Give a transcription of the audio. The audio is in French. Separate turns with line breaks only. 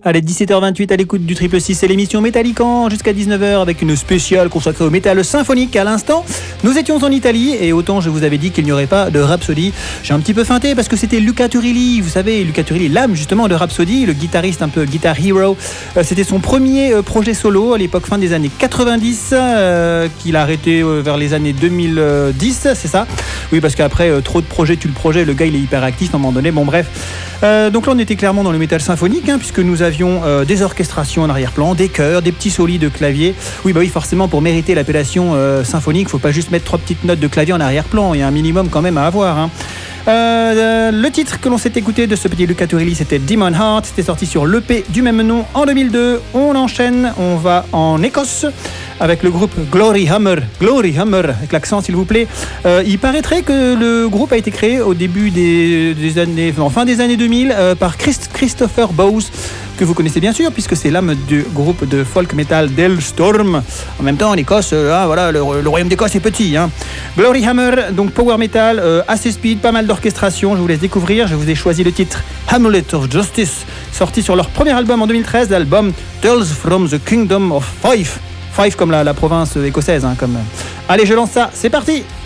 Allez, 17h28 à l'écoute du Triple 6, c'est l'émission Métallican jusqu'à 19h avec une spéciale consacrée au métal symphonique. À l'instant, nous étions en Italie et autant je vous avais dit qu'il n'y aurait pas de Rhapsody, j'ai un petit peu feinté parce que c'était Luca Turilli, vous savez, Luca Turilli, l'âme justement de Rhapsody, le guitariste un peu guitar hero. C'était son premier projet solo à l'époque fin des années 90 qu'il a arrêté vers les années 2010, c'est ça? Oui, parce qu'après trop de projets tue le projet, le gars il est hyper actif à un moment donné, bon bref. Donc là on était clairement dans le métal symphonique puisque nous avions des orchestrations en arrière-plan, des chœurs, des petits solis de clavier. Oui, bah oui, forcément pour mériter l'appellation symphonique, faut pas juste mettre 3 petites notes de clavier en arrière-plan, il y a un minimum quand même à avoir. Le titre que l'on s'est écouté de ce petit Luca Turilli, c'était Demon Heart, c'était sorti sur l'EP du même nom en 2002. On enchaîne, on va en Écosse avec le groupe Glory Hammer, avec l'accent s'il vous plaît. Il paraîtrait que le groupe a été créé au début des années, fin des années 2000 par Christopher Bowes, que vous connaissez bien sûr puisque c'est l'âme du groupe de folk metal Delstorm. En même temps en Écosse, voilà, le royaume d'Écosse est petit. Glory Hammer, donc power metal, assez speed, pas mal d'orchestration, je vous laisse découvrir. Je vous ai choisi le titre Hamlet of Justice, sorti sur leur premier album en 2013, l'album Tales from the Kingdom of Fife. Fife comme la province écossaise. Allez, je lance ça, c'est parti!